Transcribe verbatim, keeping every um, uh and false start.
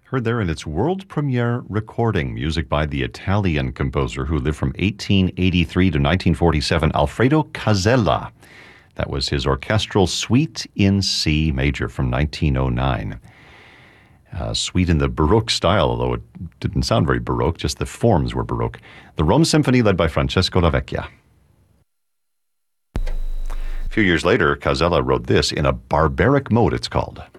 Heard there in its world premiere recording, music by the Italian composer who lived from eighteen eighty-three to nineteen forty-seven, Alfredo Casella. That was his orchestral Suite in C major from nineteen oh nine. Uh, suite in the Baroque style, although it didn't sound very Baroque, just the forms were Baroque. The Rome Symphony led by Francesco Lavecchia. A few years later, Casella wrote this in a barbaric mode, it's called.